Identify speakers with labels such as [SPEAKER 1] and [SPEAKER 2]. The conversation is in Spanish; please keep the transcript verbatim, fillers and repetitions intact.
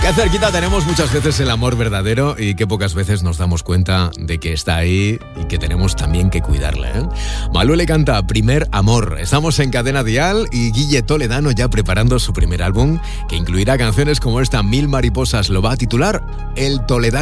[SPEAKER 1] Qué cerquita tenemos muchas veces el amor verdadero y qué pocas veces nos damos cuenta de que está ahí y que tenemos también que cuidarle, ¿eh? Malú le canta Primer Amor. Estamos en Cadena Dial y Guille Toledano ya preparando su primer álbum que incluirá canciones como esta Mil Mariposas. Lo va a titular El Toledano.